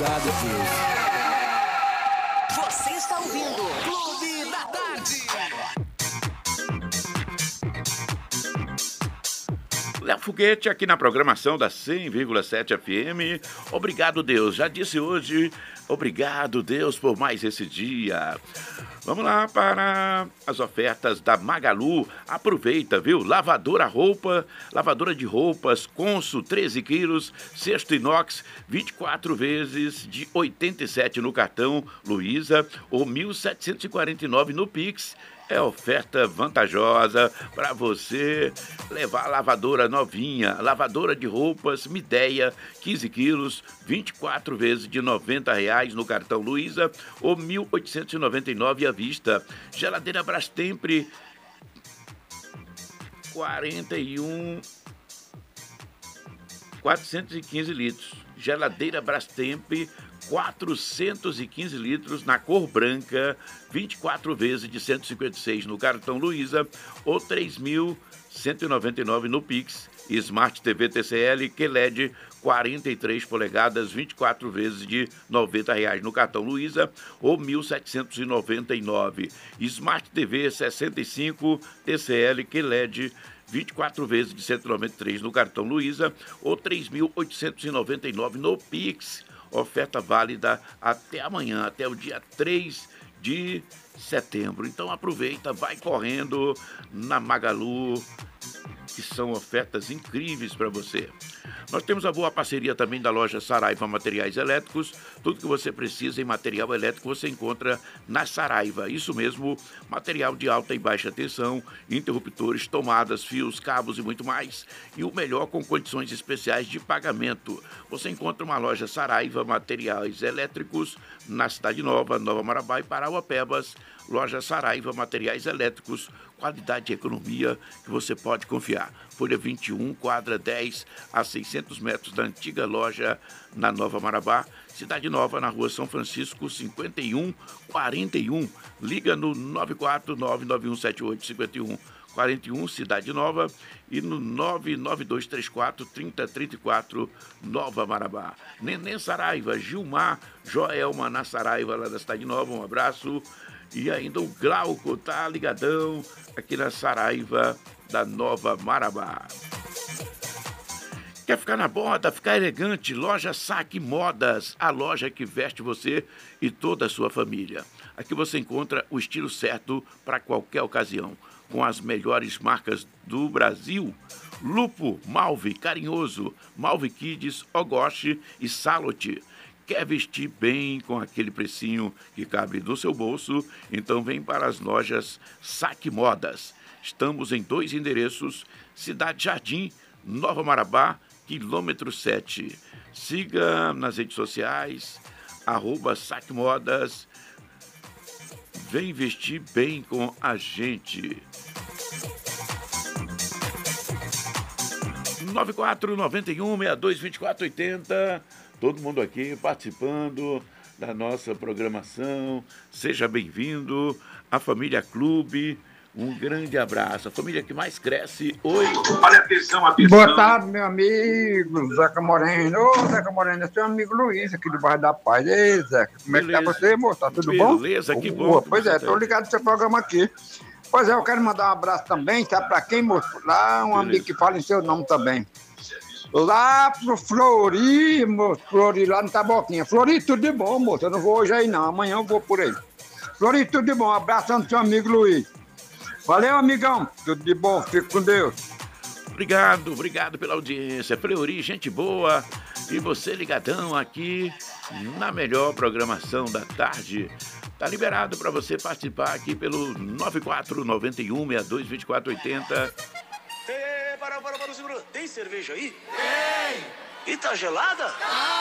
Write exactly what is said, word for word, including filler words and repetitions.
Obrigado, Deus. Você está ouvindo Clube da Tarde. Léo Foguete aqui na programação da cem vírgula sete F M. Obrigado, Deus. Já disse hoje, obrigado, Deus, por mais esse dia. Vamos lá para as ofertas da Magalu. Aproveita, viu? Lavadora roupa, lavadora de roupas, Consul, treze quilos, cesto inox, vinte e quatro vezes de oitenta e sete no cartão Luiza ou mil setecentos e quarenta e nove no Pix. É oferta vantajosa para você levar a lavadora novinha, lavadora de roupas Midea, quinze quilos, vinte e quatro vezes de noventa reais no cartão Luiza ou mil oitocentos e noventa e nove à vista. Geladeira Brastemp, quarenta e um, quatrocentos e quinze litros. Geladeira Brastemp, quatrocentos e quinze litros na cor branca, vinte e quatro vezes de cento e cinquenta e seis no cartão Luiza ou três mil cento e noventa e nove no Pix. Smart T V T C L Q L E D quarenta e três polegadas, vinte e quatro vezes de noventa reais no cartão Luiza ou mil setecentos e noventa e nove. Smart T V sessenta e cinco T C L Q L E D vinte e quatro vezes de cento e noventa e três no cartão Luiza ou três mil oitocentos e noventa e nove no Pix. Oferta válida até amanhã, até o dia três de setembro. Então aproveita, vai correndo na Magalu, que são ofertas incríveis para você. Nós temos a boa parceria também da loja Saraiva Materiais Elétricos. Tudo que você precisa em material elétrico você encontra na Saraiva. Isso mesmo, material de alta e baixa tensão, interruptores, tomadas, fios, cabos e muito mais. E o melhor com condições especiais de pagamento. Você encontra uma loja Saraiva Materiais Elétricos na Cidade Nova, Nova Marabá e Parauapebas. Loja Saraiva Materiais Elétricos, qualidade e economia que você pode confiar. Folha vinte e um, quadra dez, a seiscentos metros da antiga loja na Nova Marabá. Cidade Nova, na rua São Francisco, cinquenta e um quarenta e um. Liga no nove quatro nove nove um sete oito cinco um quarenta e um, Cidade Nova, e no nove nove dois três quatro três zero três quatro, Nova Marabá. Neném Saraiva, Gilmar, Joelma na Saraiva, lá da Cidade Nova, um abraço. E ainda o Glauco tá ligadão aqui na Saraiva da Nova Marabá. Quer ficar na moda, ficar elegante? Loja Saque Modas, a loja que veste você e toda a sua família. Aqui você encontra o estilo certo para qualquer ocasião, com as melhores marcas do Brasil. Lupo, Malve, Carinhoso, Malve Kids, Ogoshi e Salot. Quer vestir bem com aquele precinho que cabe no seu bolso? Então vem para as lojas Saque Modas. Estamos em dois endereços, Cidade Jardim, Nova Marabá, quilômetro sete. Siga nas redes sociais, arroba Saque Modas. Vem vestir bem com a gente. nove quatro nove um, seis dois, dois quatro oito zero. Todo mundo aqui participando da nossa programação. Seja bem-vindo à Família Clube. Um grande abraço. A família que mais cresce. Oi. Olha, atenção, atenção. Boa tarde, meu amigo Zeca Moreno. Ô, Zeca Moreno, esse é o amigo Luiz, aqui do bairro da Paz. Ei, Zeca, como Beleza. é que tá você, moço? Tá tudo Beleza, bom? Beleza, que bom. Boa, pois é, tá. tô ligado no seu programa aqui. Pois é, eu quero mandar um abraço também, sabe pra quem, moço? Lá, um Beleza. amigo que fala em seu nome também. Lá pro Flori, moço, Flori, lá no Taboquinha. Flori, tudo de bom, moço. Eu não vou hoje aí, não. Amanhã eu vou por aí. Flori, tudo de bom. Um abração do seu amigo Luiz. Valeu, amigão. Tudo de bom. Fique com Deus. Obrigado, obrigado pela audiência. Fleury, gente boa. E você ligadão aqui na melhor programação da tarde. Tá liberado para você participar aqui pelo nove quatro nove um, seis dois, dois quatro oito zero. Ei, para, para, para, segura. Tem cerveja aí? Tem! E tá gelada? Tá!